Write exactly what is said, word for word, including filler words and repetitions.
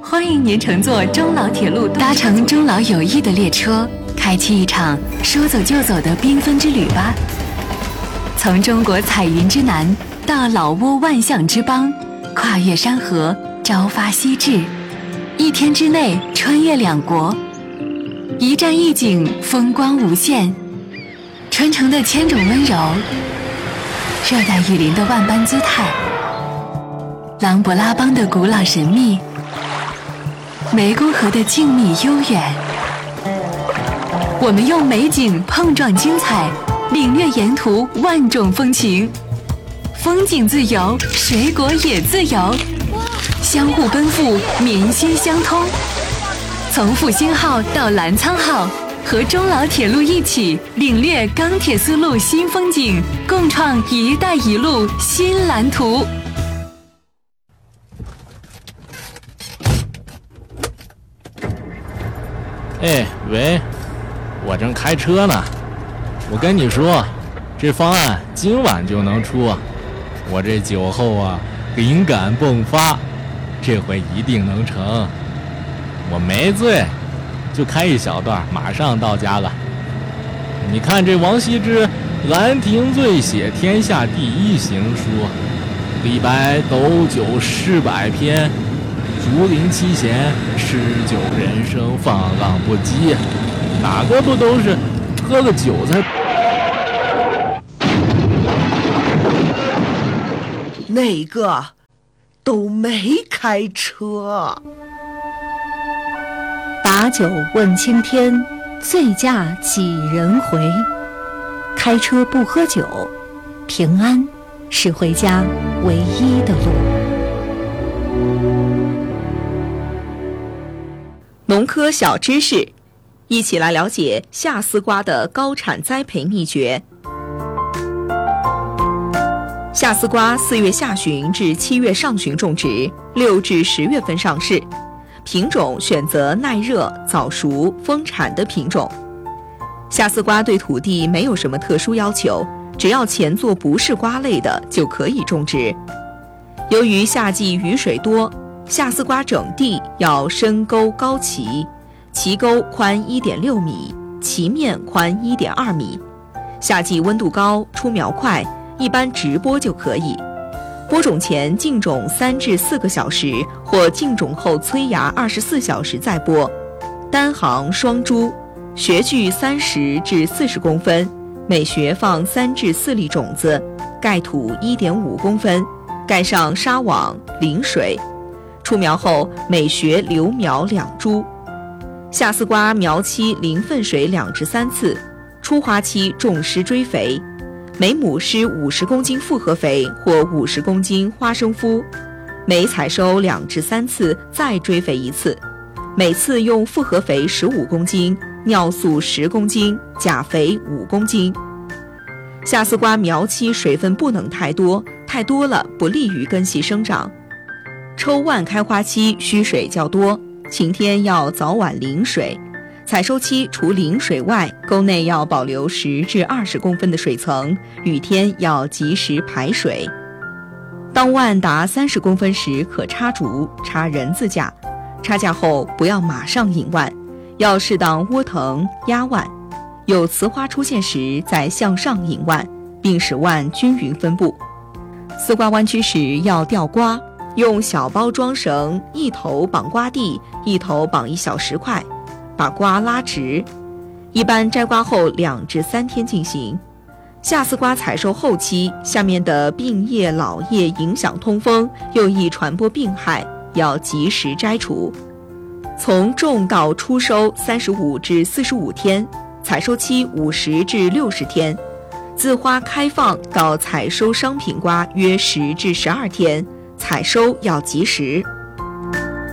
欢迎您乘坐中老铁路，搭乘中老友谊的列车，开启一场说走就走的缤纷之旅吧。从中国彩云之南到老挝万象之邦，跨越山河，朝发夕至，一天之内穿越两国，一站一景，风光无限。春城的千种温柔，热带雨林的万般姿态，琅勃拉邦的古老神秘，湄公河的静谧悠远。我们用美景碰撞精彩，领略沿途万种风情。风景自由，水果也自由，相互奔赴，民心相通。从复兴号到澜沧号，和中老铁路一起领略钢铁丝路新风景，共创一带一路新蓝图。 哎，喂，我正开车呢。我跟你说，这方案今晚就能出。我这酒后啊，灵感迸发，这回一定能成。我没醉，就开一小段，马上到家了。你看这王羲之《兰亭醉写天下第一行书》，李白斗酒诗百篇，竹林七贤诗酒人生放浪不羁，哪个不都是喝个酒才？ 那个都没开车。 把酒问青天，醉驾几人回？开车不喝酒，平安是回家唯一的路。 农科小知识，一起来了解夏丝瓜的高产栽培秘诀。夏丝瓜四月下旬至七月上旬种植，六至十月份上市。品种选择耐热、早熟、丰产的品种。夏丝瓜对土地没有什么特殊要求，只要前作不是瓜类的就可以种植。由于夏季雨水多，夏丝瓜整地要深沟高齐，齐沟宽 一点六米，齐面宽 一点二米。夏季温度高，出苗快，一般直播就可以。播种前浸种三至四个小时，或浸种后催芽二十四小时再播。单行双株，穴距三十至四十公分，每穴放三至四粒种子，盖土 一点五公分，盖上纱网淋水。出苗后每穴留苗两株。夏丝瓜苗期淋粪水两至三次，出花期重施追肥。每亩施五十公斤复合肥或五十公斤花生麸，每采收两至三次再追肥一次，每次用复合肥十五公斤，尿素十公斤，钾肥五公斤。夏丝瓜苗期水分不能太多，太多了不利于根系生长。抽腕开花期需水较多，晴天要早晚淋水。采收期除淋水外，沟内要保留十至二十公分的水层，雨天要及时排水。当腕达三十公分时可插竹，插人字架。插架后不要马上引腕，要适当窝藤压腕。有雌花出现时再向上引腕，并使腕均匀分布。丝瓜弯曲时要吊瓜，用小包装绳一头绑瓜蒂，一头绑一小石块，把瓜拉直，一般摘瓜后两至三天进行。夏丝瓜采收后期，下面的病叶老叶影响通风，又易传播病害，要及时摘除。从种到出收三十五至四十五天，采收期五十至六十天。自花开放到采收商品瓜约十至十二天，采收要及时。